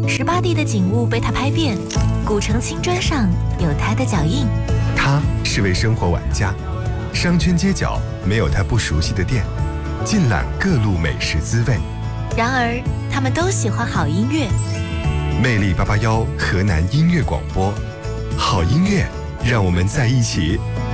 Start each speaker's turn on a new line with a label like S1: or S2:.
S1: 18地的景物被他拍遍，古城青砖上有他的脚印。
S2: 他是位生活玩家，商圈街角没有他不熟悉的店，尽览各路美食滋味。
S1: 然而，他们都喜欢好音乐。
S2: 魅力881河南音乐广播，好音乐，让我们在一起。